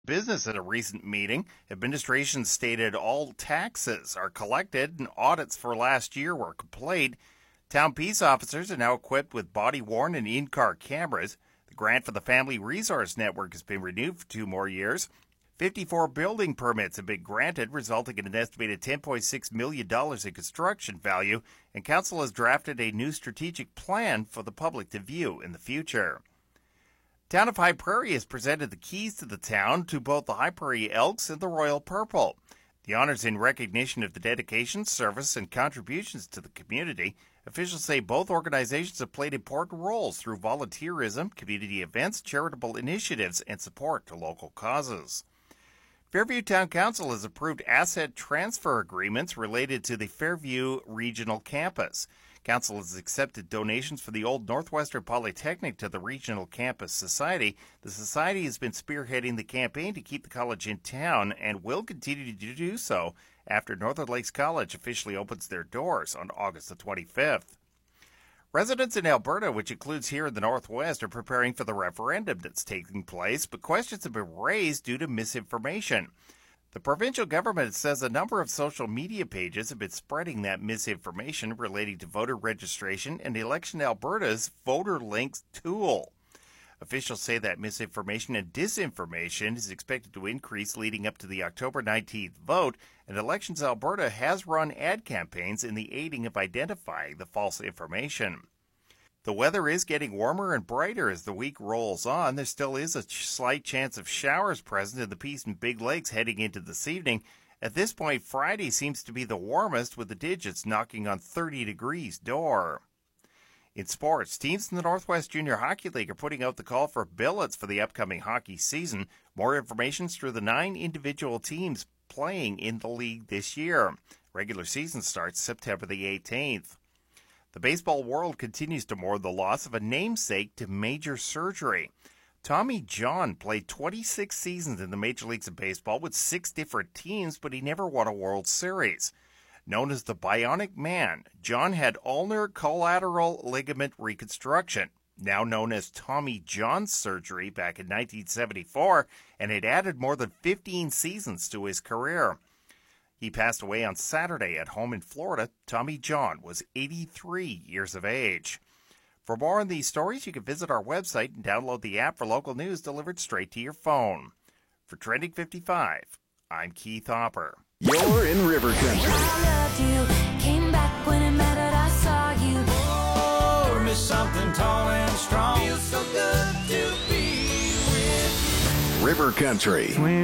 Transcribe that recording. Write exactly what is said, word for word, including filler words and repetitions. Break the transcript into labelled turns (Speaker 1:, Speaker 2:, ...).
Speaker 1: Business at a recent meeting. Administration stated all taxes are collected and audits for last year were complete. Town peace officers are now equipped with body-worn and in-car cameras. The grant for the Family Resource Network has been renewed for two more years. fifty-four building permits have been granted, resulting in an estimated ten point six million dollars in construction value, and Council has drafted a new strategic plan for the public to view in the future. Town of High Prairie has presented the keys to the town to both the High Prairie Elks and the Royal Purple. The honors in recognition of the dedication, service, and contributions to the community. Officials say both organizations have played important roles through volunteerism, community events, charitable initiatives, and support to local causes. Fairview Town Council has approved asset transfer agreements related to the Fairview Regional Campus. Council has accepted donations for the old Northwestern Polytechnic to the Regional Campus Society. The Society has been spearheading the campaign to keep the college in town and will continue to do so after Northern Lakes College officially opens their doors on August the twenty-fifth. Residents in Alberta, which includes here in the Northwest, are preparing for the referendum that's taking place, but questions have been raised due to misinformation. The provincial government says a number of social media pages have been spreading that misinformation relating to voter registration and Election Alberta's Voter Links tool. Officials say that misinformation and disinformation is expected to increase leading up to the October nineteenth vote, and Elections Alberta has run ad campaigns in the aiding of identifying the false information. The weather is getting warmer and brighter as the week rolls on. There still is a slight chance of showers present in the Peace and Big Lakes heading into this evening. At this point, Friday seems to be the warmest, with the digits knocking on thirty degrees door. In sports, teams in the Northwest Junior Hockey League are putting out the call for billets for the upcoming hockey season. More information is through the nine individual teams playing in the league this year. Regular season starts September the eighteenth. The baseball world continues to mourn the loss of a namesake to major surgery. Tommy John played twenty-six seasons in the Major Leagues of Baseball with six different teams, but he never won a World Series. Known as the Bionic Man, John had ulnar collateral ligament reconstruction, now known as Tommy John surgery, back in nineteen seventy-four, and it added more than fifteen seasons to his career. He passed away on Saturday at home in Florida. Tommy John was eighty-three years of age. For more on these stories, you can visit our website and download the app for local news delivered straight to your phone. For Trending fifty-five, I'm Keith Hopper.
Speaker 2: You're in River Country.
Speaker 3: I loved you, came back when it mattered, I saw you.
Speaker 4: Oh, miss something tall and strong. Feels so good to be with you.
Speaker 2: River Country.